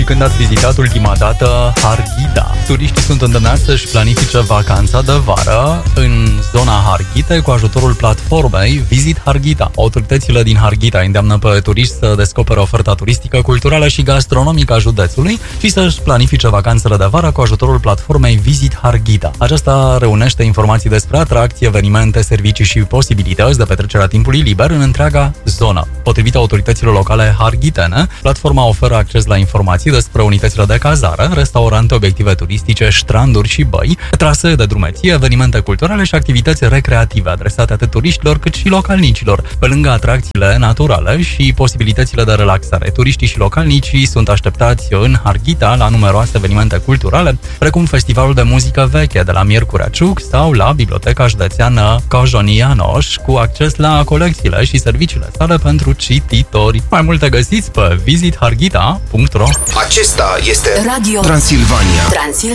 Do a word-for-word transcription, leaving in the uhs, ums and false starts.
când ați vizitat ultima dată Harghita. Turiștii sunt îndemnați să-și planifice vacanța de vară în zona Harghitei cu ajutorul platformei Visit Harghita. Autoritățile din Harghita îndeamnă pe turiști să descopere oferta turistică, culturală și gastronomică a județului și să-și planifice vacanțele de vară cu ajutorul platformei Visit Harghita. Aceasta reunește informații despre atracții, evenimente, servicii și posibilități de petrecerea timpului liber în întreaga zonă. Potrivit autorităților locale harghitene, platforma oferă acces la informații despre unitățile de cazare, restaurante, obiective turistice, stranduri și băi, trasee de drumeție, evenimente culturale și activități recreative adresate atât turiștilor cât și localnicilor. Pe lângă atracțiile naturale și posibilitățile de relaxare, turiștii și localnicii sunt așteptați în Harghita la numeroase evenimente culturale, precum Festivalul de Muzică Veche de la Miercurea Ciuc sau la Biblioteca Județeană Cojoni Janoș, cu acces la colecțiile și serviciile sale pentru cititori. Mai multe găsiți pe visit harghita punct ro. Acesta este Radio Transilvania. Transilvania.